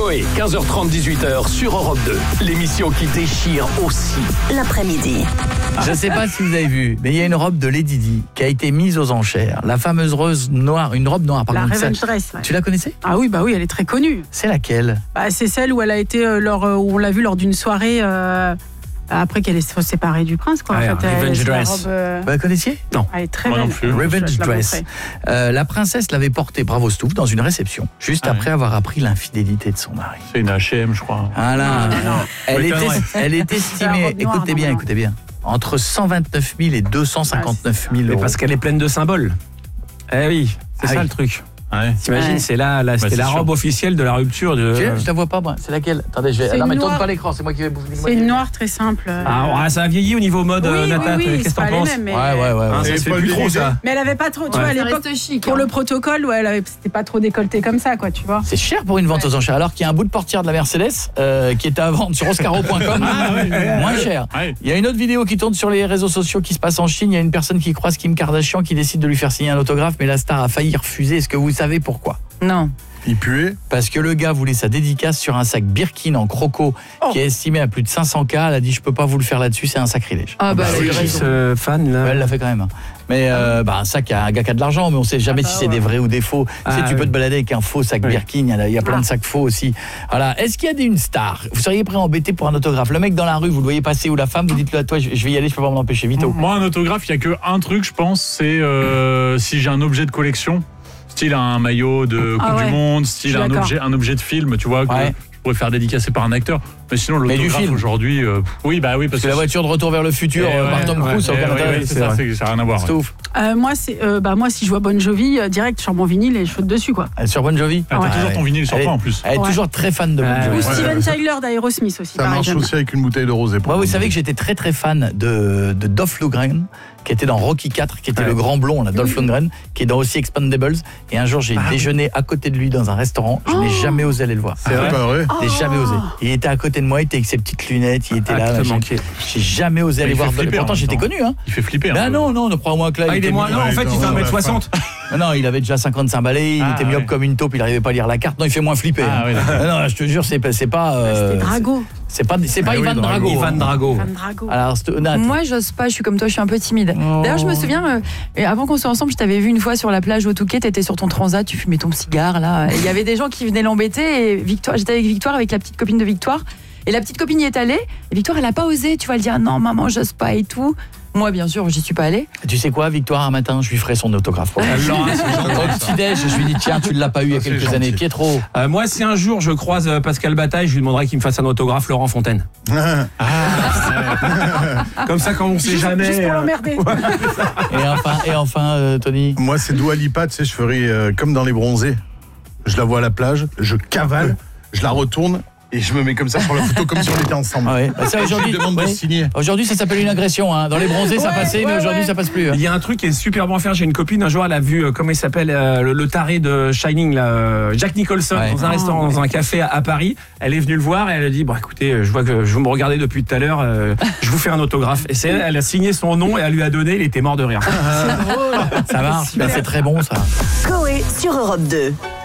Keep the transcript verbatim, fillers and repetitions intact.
Coé, quinze heures trente, dix-huit heures sur Europe deux. L'émission qui déchire aussi l'après-midi. Je ne sais pas si vous avez vu, mais il y a une robe de Lady Di qui a été mise aux enchères. La fameuse rose noire, une robe noire. La contre, Revenge ça, Dress. Ouais. Tu la connaissais ? Ah oui, bah oui, elle est très connue. C'est laquelle ? Bah, c'est celle où elle a été, euh, lors, où on l'a vue lors d'une soirée euh, après qu'elle est séparée du prince. Quoi. Ah, en fait, Revenge elle, Dress. La robe, euh, Vous la connaissiez ? Non. Elle est très Moi belle. non plus. Revenge Je la Dress. montrerai. Euh, la princesse l'avait portée, bravo Stouff, dans une réception, juste Ah après oui. avoir appris l'infidélité de son mari. C'est une H et M, je crois. Voilà. Elle, Oui, était, c'est vrai. elle était La estimée, robe noire, écoutez bien, normalement. écoutez bien, entre cent vingt-neuf mille et deux cent cinquante-neuf mille Mais euros. parce qu'elle est pleine de symboles. Eh oui, c'est Ah ça oui. le truc. Ouais. T'imagines, Ouais. c'est là, là c'était c'est la sûr. robe officielle de la rupture de. Tu sais, je la vois pas moi, c'est laquelle ? Attendez, je vais... C'est Non une mais tourne noire. pas l'écran, c'est moi qui vais bouffer. C'est une noire très simple. Ah, ouais, ça a vieilli au niveau mode, oui, euh, oui, Nata. oui, Qu'est-ce c'est que t'en pas les penses? mêmes, mais... Ouais, ouais, ouais. Hein, ouais. ça Et se fait Paul plus trop Dédé. ça. mais elle avait pas trop, tu Ouais. vois, à Ça l'époque, reste chic. pour hein. le protocole, ouais, elle avait, c'était pas trop décolleté comme ça, quoi, tu vois. C'est cher pour une vente aux enchères, alors qu'il y a un bout de portière de la Mercedes euh, qui était à vendre sur oscaro point com, moins cher. Ouais. Il y a une autre vidéo qui tourne sur les réseaux sociaux qui se passe en Chine. Il y a une personne qui croise Kim Kardashian qui décide de lui faire signer un autographe, mais la star a failli refuser. Est-ce que vous savez pourquoi ? Non. Il puait. Parce que le gars voulait sa dédicace sur un sac Birkin en croco Oh. qui est estimé à plus de cinq cents K. Elle a dit je peux pas vous le faire là-dessus, c'est un sacrilège. Ah bah, C'est oui, qui raison. ce fan là? Ouais, elle l'a fait quand même. Mais euh, bah, un sac, un gars qui a de l'argent, mais on sait jamais Ah bah si c'est ouais. des vrais ou des faux. Ah tu sais, tu oui. peux te balader avec un faux sac Oui. Birkin, il y, en a, il y a plein de sacs faux aussi. Voilà. Est-ce qu'il y a des, une star ? Vous seriez prêt à embêter pour un autographe ? Le mec dans la rue, vous le voyez passer, ou la femme, vous dites-le à toi, je je vais y aller, je peux pas m'en empêcher, vite. Moi, un autographe, il n'y a que un truc, je pense, c'est euh, si j'ai un objet de collection, style un maillot de Coupe Ah ouais. du Monde, Je style suis un d'accord. objet, un objet de film, tu vois, que Ouais. je pourrais faire dédicacer par un acteur. Mais sinon, Mais du l'autographe film. aujourd'hui, euh, oui, bah oui, parce Parce que la voiture de Retour vers le futur Eh euh, ouais, par Tom ouais, Cruise, ça n'a eh aucun ouais, intérêt. ouais, c'est ça, c'est- ça n'a rien à voir. C'est ouf. Euh, moi, c'est, euh, bah, moi, si je vois Bon Jovi, euh, direct sur mon vinyle et je saute dessus, quoi. Elle est sur Bon Jovi. Ah, t'as Ouais. toujours ton vinyle sur Elle toi est- en plus. Elle est Ouais. toujours très fan de Bon Ah, Jovi. Ou ouais. Steven Tyler d'Aerosmith aussi. Ça pareil, marche j'aime aussi avec une bouteille de rosé. pour Moi, vous moi. savez que j'étais très très fan de, de Dolph Lundgren, qui était dans Rocky quatre, qui était Ouais. le grand blond, là, Dolph Lundgren, qui est dans aussi Expendables. Et un jour, j'ai Ah, déjeuné à côté de lui dans un restaurant. Je n'ai Oh. jamais osé aller le voir. C'est pas vrai. Je n'ai jamais osé. Il était à côté de moi, il était avec ses petites lunettes, il était Ah, là. qui te machin. manquait. J'ai jamais osé Mais aller il voir. fait flipper, Pourtant, en j'étais même temps. connu, hein. Il fait flipper. un Ben peu. non, non, ne crois-moi que là. Ah, il est était moins. mignon. Non, en fait, il fait un mètre soixante. Non, non, il avait déjà cinquante-cinq balais, il Ah, était myope ouais. comme une taupe, il n'arrivait pas à lire la carte. Non, il fait moins flipper. Ah, hein. oui, d'accord. non, non, je te jure, c'est pas. C'est pas, euh, C'était Drago. c'est pas, c'est pas Ah oui, Ivan Drago. Drago. Ivan hein. Drago. Van Drago. Alors, c'est- Nat. Moi, j'ose pas, je suis comme toi, je suis un peu timide. Oh. D'ailleurs, je me souviens, euh, et avant qu'on soit ensemble, je t'avais vu une fois sur la plage au Touquet, t'étais sur ton transat, tu fumais ton cigare, là. Et il y avait des gens qui venaient l'embêter, et Victoire, j'étais avec Victoire, avec la petite copine de Victoire, et la petite copine y est allée, et Victoire, elle a pas osé, tu vas le dire, non, maman, j'ose pas et tout. Moi, bien sûr, j'y suis pas allée. Tu sais quoi, Victoire, un matin, je lui ferai son autographe. Alors, Au petit-déj, je lui dis tiens, tu ne l'as pas eu il y a Ça, c'est quelques gentil. années. Pietro. Euh, moi, si un jour je croise euh, Pascal Bataille, je lui demanderai qu'il me fasse un autographe Laurent Fontaine. Comme ça, quand on sait Juste, jamais. juste pour euh, l'emmerder. Et enfin, et enfin euh, Tony. Moi, c'est Dua Lipa, tu sais, je ferais euh, comme dans Les Bronzés. Je la vois à la plage, je cavale, je la retourne et je me mets comme ça sur la photo, comme si on était ensemble. Ah ouais. Bah, ça, Et je aujourd'hui, lui demande de ouais. signer. Aujourd'hui, ça s'appelle une agression. Hein. Dans les bronzés, ça Ouais, passait, mais ouais, aujourd'hui, ouais. ça passe plus. hein. Il y a un truc qui est super bon à faire. J'ai une copine, un jour, elle a vu, euh, comment il s'appelle, euh, le, le taré de Shining, là, euh, Jack Nicholson, Ouais. dans un Oh, restaurant, dans un café à, à Paris. Elle est venue le voir et elle a dit, bon, écoutez, euh, je vois que vous me regardez depuis tout à l'heure, euh, je vous fais un autographe. Et c'est elle, elle a signé son nom et elle lui a donné, il était mort de rire. Ça marche. Bah, c'est très bon, ça. Coé sur Europe deux.